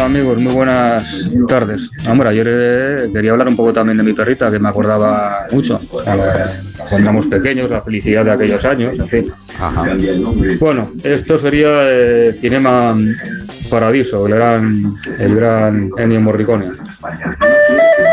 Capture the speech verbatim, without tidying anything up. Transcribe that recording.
amigos? Muy buenas tardes. Hombre, ayer eh, quería hablar un poco también de mi perrita, que me acordaba mucho. A la- cuando éramos pequeños, la felicidad de aquellos años, en fin. Ajá. Bueno, esto sería eh, Cinema Paradiso, el gran, el gran Ennio Morricone.